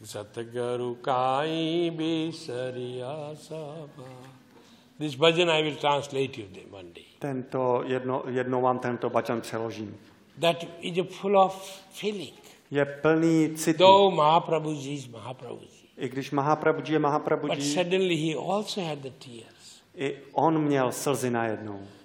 Satgaru kai bisariya saba. This bhajan I will translate you one day. Jednou vám tento bhajan přeložím. That is full of feeling. Je plný citu. Though Mahaprabhuji is Mahaprabhuji. I když Mahaprabhuji je Mahaprabhuji. But suddenly he also had the tears. I on měl slzy najednou.